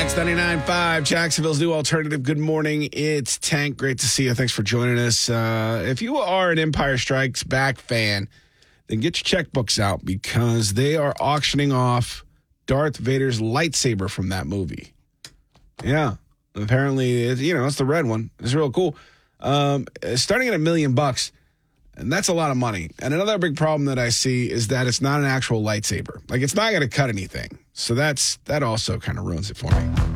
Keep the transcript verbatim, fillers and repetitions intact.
X ninety-nine point five, Jacksonville's new alternative. Good morning. It's Tank. Great to see you. Thanks for joining us. Uh, if you are an Empire Strikes Back fan, then get your checkbooks out because they are auctioning off Darth Vader's lightsaber from that movie. Yeah. Apparently, it, you know, it's the red one. It's real cool. Um, starting at a million bucks, and that's a lot of money. And another big problem that I see is that it's not an actual lightsaber. Like, it's not going to cut anything. So that's that also kind of ruins it for me.